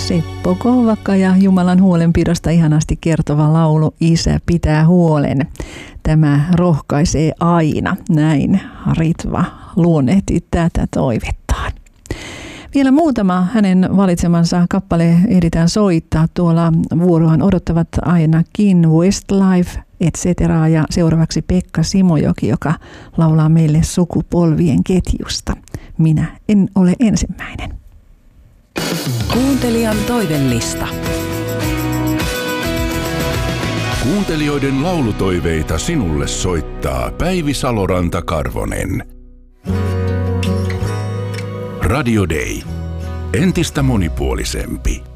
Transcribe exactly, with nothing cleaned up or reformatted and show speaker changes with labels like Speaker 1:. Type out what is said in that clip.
Speaker 1: Seppo Kovakka ja Jumalan huolenpidosta ihanasti kertova laulu Isä pitää huolen. Tämä rohkaisee aina, näin Ritva luonnehti tätä toivettaan. Vielä muutama hänen valitsemansa kappale ehditään soittaa. Tuolla vuorohan odottavat ainakin Westlife, et cetera. Ja seuraavaksi Pekka Simojoki, joka laulaa meille sukupolvien ketjusta. Minä en ole ensimmäinen.
Speaker 2: Kuuntelijan toivellista.
Speaker 3: Kuuntelijoiden laulutoiveita sinulle soittaa Päivi Saloranta-Karvonen. Radio Day. Entistä monipuolisempi.